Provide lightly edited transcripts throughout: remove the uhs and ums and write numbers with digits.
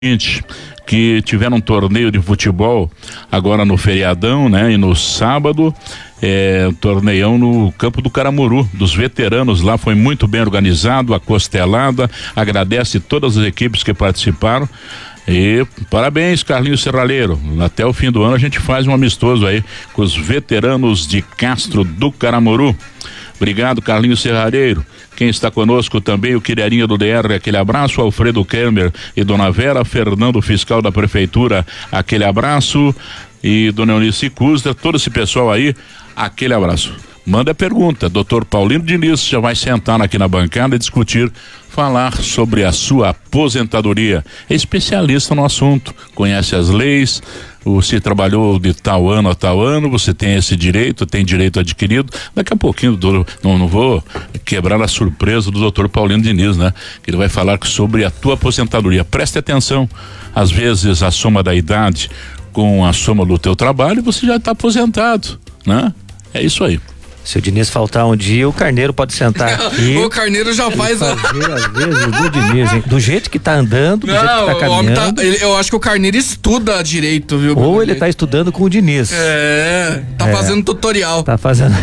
que tiveram um torneio de futebol agora no feriadão, né? E no sábado, torneião no campo do Caramuru, dos veteranos lá, foi muito bem organizado, a costelada, agradece todas as equipes que participaram. E parabéns, Carlinhos Serralheiro. Até o fim do ano a gente faz um amistoso aí com os veteranos de Castro do Caramuru. Obrigado, Carlinhos Serralheiro. Quem está conosco também, o Quilherinha do DR, aquele abraço, Alfredo Kermer e Dona Vera, Fernando, fiscal da prefeitura, aquele abraço, e Dona Eunice Custra, todo esse pessoal aí, aquele abraço. Manda pergunta, Dr. Paulino Diniz já vai sentar aqui na bancada e discutir, falar sobre a sua aposentadoria. É especialista no assunto, conhece as leis, você trabalhou de tal ano a tal ano, você tem esse direito, tem direito adquirido. Daqui a pouquinho, não vou quebrar a surpresa do Dr. Paulino Diniz, né? Que ele vai falar sobre a tua aposentadoria. Preste atenção, às vezes a soma da idade com a soma do teu trabalho, você já está aposentado, né? É isso aí. Se o Diniz faltar um dia, o Carneiro pode sentar aqui. O Carneiro já faz fazer, às vezes, do Diniz, hein? Do jeito que tá andando, do jeito que tá caminhando. Eu acho que o Carneiro estuda direito, viu? Ou ele tá estudando com o Diniz. Fazendo tutorial. Tá fazendo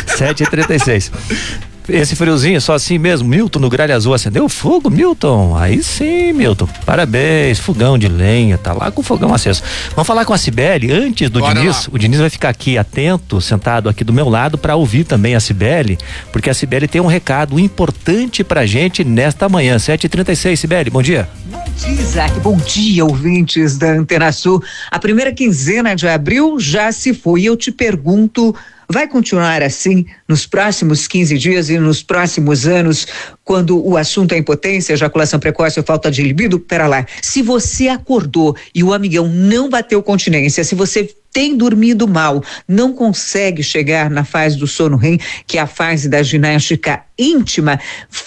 7h36. Esse friozinho, só assim mesmo, Milton no Gralha Azul acendeu fogo, Milton, aí sim, Milton, parabéns, fogão de lenha, tá lá com o fogão aceso. Vamos falar com a Cibele antes do Diniz. O Diniz vai ficar aqui atento, sentado aqui do meu lado, para ouvir também a Cibele, porque a Cibele tem um recado importante pra gente nesta manhã. 7h36, Cibele, bom dia. Bom dia, Isaac, bom dia, ouvintes da Antena Sul. A primeira quinzena de abril já se foi e eu te pergunto, vai continuar assim nos próximos 15 dias e nos próximos anos, quando o assunto é impotência, ejaculação precoce ou falta de libido? Pera lá, se você acordou e o amigão não bateu continência, se você tem dormido mal, não consegue chegar na fase do sono REM, que é a fase da ginástica íntima,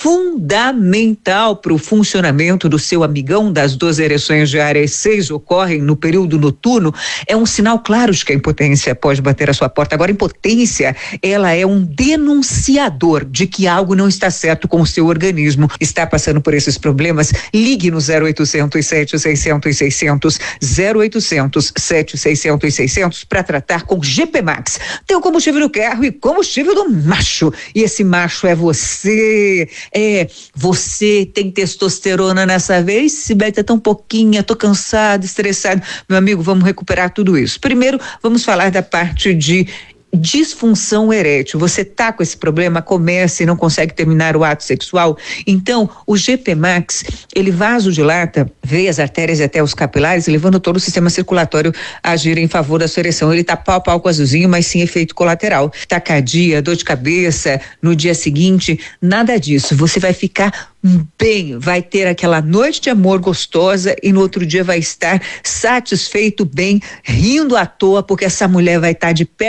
fundamental para o funcionamento do seu amigão, das 12 ereções diárias, 6 ocorrem no período noturno, é um sinal claro de que a impotência pode bater a sua porta. Agora, a impotência, ela é um denunciador de que algo não está certo com o seu organismo. Está passando por esses problemas? Ligue no 0800 700 600, 0800 700 600 para tratar com GP Max. Tem o combustível do carro e combustível do macho. E esse macho é você. Você tem testosterona nessa vez? Se beta tão pouquinha, tô cansado, estressado. Meu amigo, vamos recuperar tudo isso. Primeiro, vamos falar da parte de disfunção erétil. Você tá com esse problema, começa e não consegue terminar o ato sexual? Então, o GP Max, ele vasodilata, veias, artérias e até os capilares, levando todo o sistema circulatório a agir em favor da sua ereção. Ele tá pau a pau com azulzinho, mas sem efeito colateral. Taquicardia, dor de cabeça, no dia seguinte, nada disso. Você vai ficar bem, vai ter aquela noite de amor gostosa e no outro dia vai estar satisfeito, bem, rindo à toa, porque essa mulher vai estar de pé